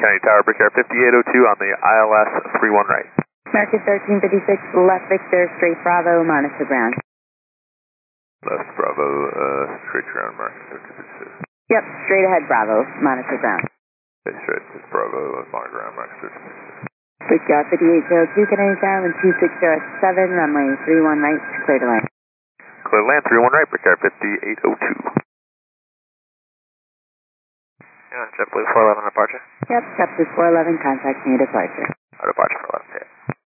County Tower, Brickyard 5802 on the ILS 31 right. American 1356, left Victor, straight Bravo, monitor ground. Left Bravo, straight ground, American 1356. Yep, straight ahead Bravo, monitor ground. Okay, straight to Bravo, monitor ground, American 1356. Brickyard 5802, Canary Tower, 2607, runway 31 right, clear to land. Clear to land, 31 right, Brickyard 5802. Yeah, JetBlue 411 departure. Yep, JetBlue 411, contact me departure. Departure for 11.